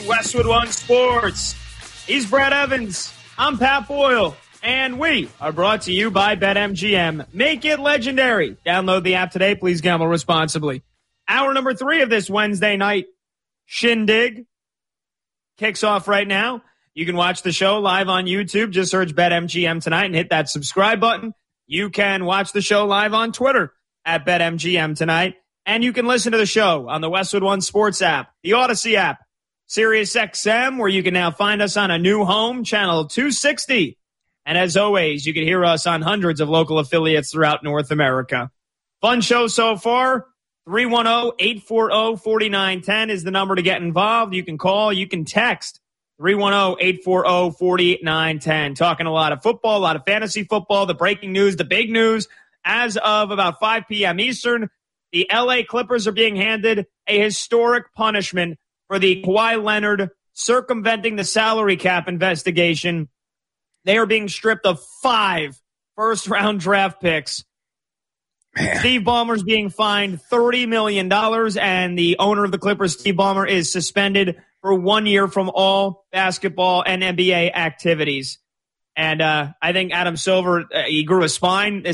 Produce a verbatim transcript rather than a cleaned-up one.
Westwood One Sports. He's Brad Evans. I'm Pat Boyle. And we are brought to you by BetMGM. Make it legendary. Download the app today. Please gamble responsibly. Hour number three of this Wednesday night shindig kicks off right now. You can watch the show live on YouTube. Just search BetMGM tonight and hit that subscribe button. You can watch the show live on Twitter at BetMGM tonight. And you can listen to the show on the Westwood One Sports app, the Odyssey app, SiriusXM, where you can now find us on a new home, channel two sixty. And as always, you can hear us on hundreds of local affiliates throughout North America. Fun show so far. three one zero, eight four zero, four nine one zero is the number to get involved. You can call, you can text. three one zero, eight four zero, four nine one zero. Talking a lot of football, a lot of fantasy football, the breaking news, the big news. As of about five p.m. Eastern, the L A Clippers are being handed a historic punishment for the Kawhi Leonard circumventing the salary cap investigation. They are being stripped of five first-round draft picks. Man. Steve Ballmer's being fined thirty million dollars, and the owner of the Clippers, Steve Ballmer, is suspended for one year from all basketball and N B A activities. And uh, I think Adam Silver, uh, he grew a spine.